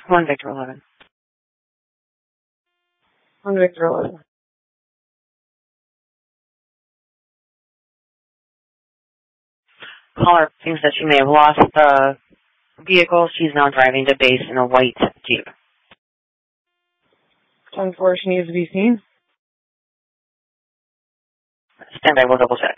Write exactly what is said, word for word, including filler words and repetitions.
One Victor eleven. One Victor eleven. Caller thinks that she may have lost the vehicle. She's now driving to base in a white Jeep. ten four, she needs to be seen. Stand by, we'll double check.